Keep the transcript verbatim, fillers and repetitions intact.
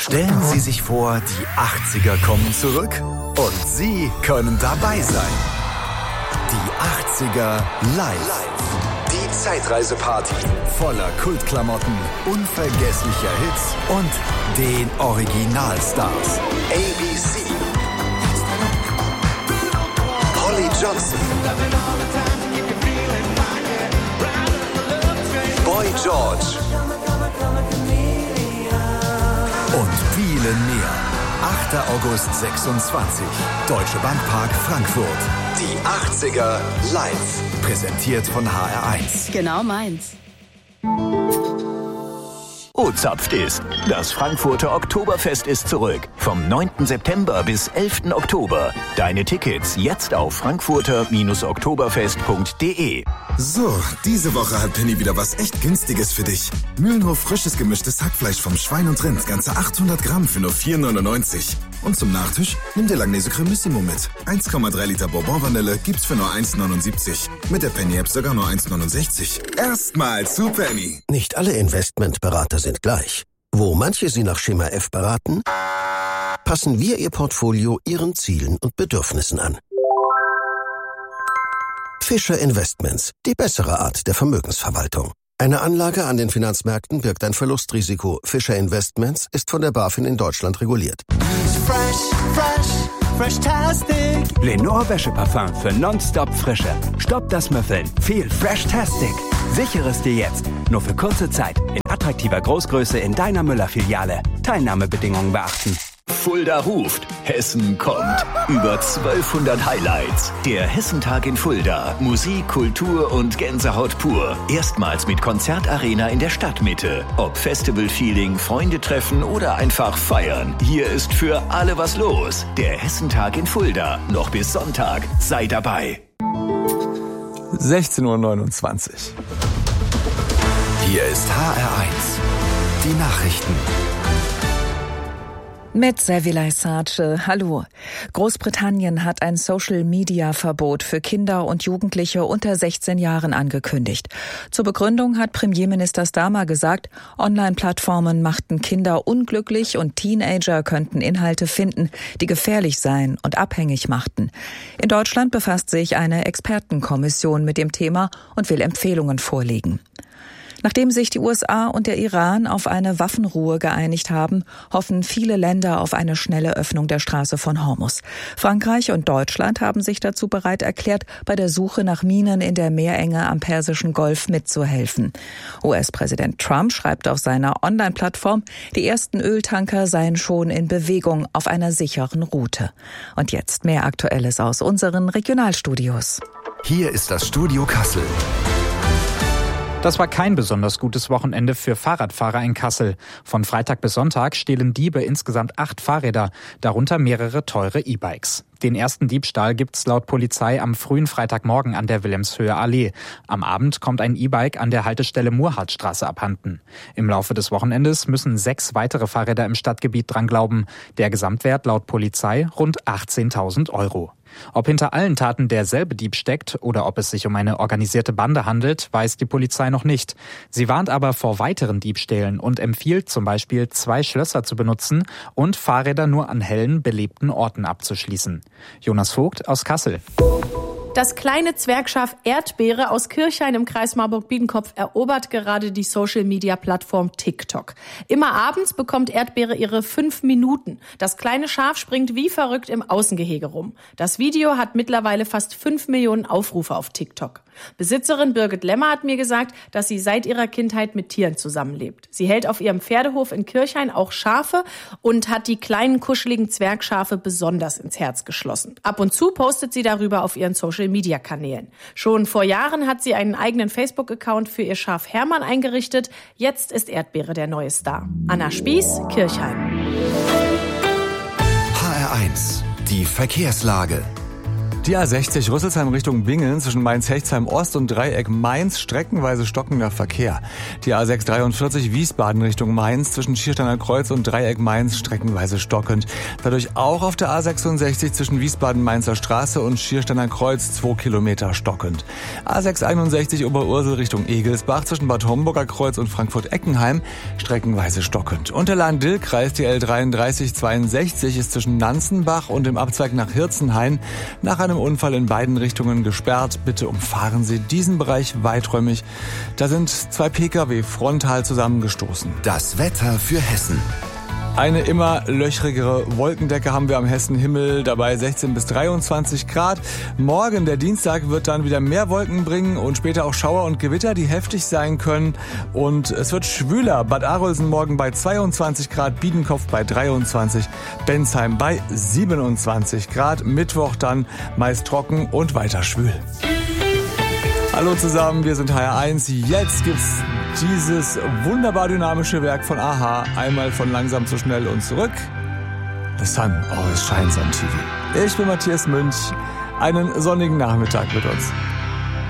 Stellen Sie sich vor, die achtziger kommen zurück und Sie können dabei sein. Die achtziger live. Die Zeitreiseparty voller Kultklamotten, unvergesslicher Hits und den Originalstars. A B C, Holly Johnson, Boy George und viele mehr. achter August sechsundzwanzig. Deutsche Bankpark Frankfurt. Die achtziger live. Präsentiert von H R eins. Genau meins. O-Zapft ist. Das Frankfurter Oktoberfest ist zurück. Vom neunten September bis elften Oktober. Deine Tickets jetzt auf frankfurter Bindestrich oktoberfest punkt de. So, diese Woche hat Penny wieder was echt Günstiges für dich. Mühlenhof frisches gemischtes Hackfleisch vom Schwein und Rind. Ganze achthundert Gramm für nur vier neunundneunzig. Und zum Nachtisch nimm dir Langnese Cremissimo mit. eins Komma drei Liter Bourbon-Vanille gibt's für nur eins neunundsiebzig. Mit der Penny-App sogar nur eins neunundsechzig. Erstmal zu Penny. Nicht alle Investmentberater sind gleich. Wo manche Sie nach Schema F beraten, passen wir Ihr Portfolio Ihren Zielen und Bedürfnissen an. Fischer Investments, die bessere Art der Vermögensverwaltung. Eine Anlage an den Finanzmärkten birgt ein Verlustrisiko. Fischer Investments ist von der BaFin in Deutschland reguliert. Fresh, fresh, fresh-tastic. Lenore Wäscheparfum für nonstop Frische. Stopp das Müffeln. Viel Fresh-tastic. Sichere es dir jetzt. Nur für kurze Zeit. In attraktiver Großgröße in deiner Müller-Filiale. Teilnahmebedingungen beachten. Fulda ruft. Hessen kommt. Über zwölfhundert Highlights. Der Hessentag in Fulda. Musik, Kultur und Gänsehaut pur. Erstmals mit Konzertarena in der Stadtmitte. Ob Festival-Feeling, Freunde treffen oder einfach feiern. Hier ist für alle was los. Der Hessentag in Fulda. Noch bis Sonntag. Sei dabei. sechzehn Uhr neunundzwanzig. Hier ist H R eins. Die Nachrichten. Mit Servilay Sace. Hallo. Großbritannien hat ein Social-Media-Verbot für Kinder und Jugendliche unter sechzehn Jahren angekündigt. Zur Begründung hat Premierminister Starmer gesagt, Online-Plattformen machten Kinder unglücklich und Teenager könnten Inhalte finden, die gefährlich seien und abhängig machten. In Deutschland befasst sich eine Expertenkommission mit dem Thema und will Empfehlungen vorlegen. Nachdem sich die U S A und der Iran auf eine Waffenruhe geeinigt haben, hoffen viele Länder auf eine schnelle Öffnung der Straße von Hormuz. Frankreich und Deutschland haben sich dazu bereit erklärt, bei der Suche nach Minen in der Meerenge am Persischen Golf mitzuhelfen. U S-Präsident Trump schreibt auf seiner Online-Plattform, die ersten Öltanker seien schon in Bewegung auf einer sicheren Route. Und jetzt mehr Aktuelles aus unseren Regionalstudios. Hier ist das Studio Kassel. Das war kein besonders gutes Wochenende für Fahrradfahrer in Kassel. Von Freitag bis Sonntag stehlen Diebe insgesamt acht Fahrräder, darunter mehrere teure E-Bikes. Den ersten Diebstahl gibt's laut Polizei am frühen Freitagmorgen an der Wilhelmshöher Allee. Am Abend kommt ein E-Bike an der Haltestelle Murhartstraße abhanden. Im Laufe des Wochenendes müssen sechs weitere Fahrräder im Stadtgebiet dran glauben. Der Gesamtwert laut Polizei rund achtzehntausend Euro. Ob hinter allen Taten derselbe Dieb steckt oder ob es sich um eine organisierte Bande handelt, weiß die Polizei noch nicht. Sie warnt aber vor weiteren Diebstählen und empfiehlt zum Beispiel, zwei Schlösser zu benutzen und Fahrräder nur an hellen, belebten Orten abzuschließen. Jonas Vogt aus Kassel. Das kleine Zwergschaf Erdbeere aus Kirchhain im Kreis Marburg-Biedenkopf erobert gerade die Social-Media-Plattform TikTok. Immer abends bekommt Erdbeere ihre fünf Minuten. Das kleine Schaf springt wie verrückt im Außengehege rum. Das Video hat mittlerweile fast fünf Millionen Aufrufe auf TikTok. Besitzerin Birgit Lemmer hat mir gesagt, dass sie seit ihrer Kindheit mit Tieren zusammenlebt. Sie hält auf ihrem Pferdehof in Kirchhain auch Schafe und hat die kleinen kuscheligen Zwergschafe besonders ins Herz geschlossen. Ab und zu postet sie darüber auf ihren Social-Media-Kanälen. Schon vor Jahren hat sie einen eigenen Facebook-Account für ihr Schaf Hermann eingerichtet. Jetzt ist Erdbeere der neue Star. Anna Spieß, Kirchhain. H R eins, die Verkehrslage. Die A sechzig Rüsselsheim Richtung Bingen zwischen Mainz-Hechtsheim Ost und Dreieck Mainz streckenweise stockender Verkehr. Die A sechs dreiundvierzig Wiesbaden Richtung Mainz zwischen Schiersteiner Kreuz und Dreieck Mainz streckenweise stockend. Dadurch auch auf der A sechsundsechzig zwischen Wiesbaden-Mainzer Straße und Schiersteiner Kreuz zwei Kilometer stockend. A sechs einundsechzig Oberursel Richtung Egelsbach zwischen Bad Homburger Kreuz und Frankfurt-Eckenheim streckenweise stockend. Und der Lahn-Dill-Kreis, die L dreiunddreißig zweiundsechzig, ist zwischen Nanzenbach und dem Abzweig nach Hirzenhain nach einem Unfall in beiden Richtungen gesperrt. Bitte umfahren Sie diesen Bereich weiträumig. Da sind zwei Pkw frontal zusammengestoßen. Das Wetter für Hessen. Eine immer löchrigere Wolkendecke haben wir am Hessenhimmel, dabei sechzehn bis dreiundzwanzig Grad. Morgen, der Dienstag, wird dann wieder mehr Wolken bringen und später auch Schauer und Gewitter, die heftig sein können. Und es wird schwüler. Bad Arolsen morgen bei zweiundzwanzig Grad, Biedenkopf bei dreiundzwanzig, Bensheim bei siebenundzwanzig Grad. Mittwoch dann meist trocken und weiter schwül. Hallo zusammen, wir sind H R eins. Jetzt gibt's dieses wunderbar dynamische Werk von a-ha. Einmal von langsam zu schnell und zurück. The sun always shines on T V. Ich bin Matthias Münch. Einen sonnigen Nachmittag mit uns.